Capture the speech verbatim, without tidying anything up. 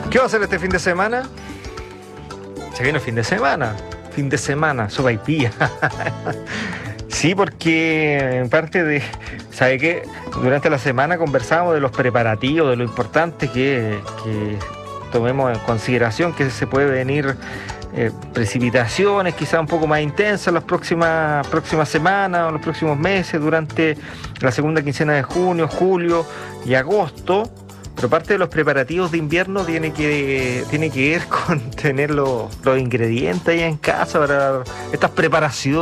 ¿Qué va a hacer este fin de semana? Se viene el fin de semana. Fin de semana, sopaipilla. Sí, porque en parte de... ¿Sabe qué? Durante la semana conversamos de los preparativos, de lo importante que, que tomemos en consideración que se puede venir eh, precipitaciones quizás un poco más intensas las próximas, próximas semanas o los próximos meses durante la segunda quincena de junio, julio y agosto. Pero parte de los preparativos de invierno tiene que, tiene que ver con tener los, los ingredientes ahí en casa para estas preparaciones.